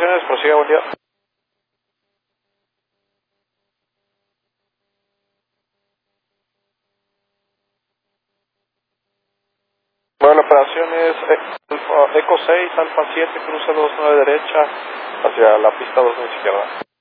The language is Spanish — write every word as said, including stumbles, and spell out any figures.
operaciones, prosiga, buen día. Bueno, la operación es Eco seis, Alfa siete, cruce dos nueve derecha, hacia la pista dos nueve izquierda.